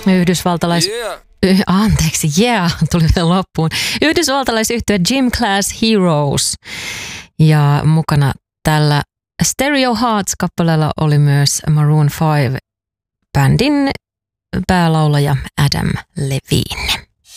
Tuli vielä loppuun. Yhdysvaltalaisyhtye Gym Class Heroes. Ja mukana tällä Stereo Hearts-kappaleella oli myös Maroon 5-bändin päälaulaja Adam Levine.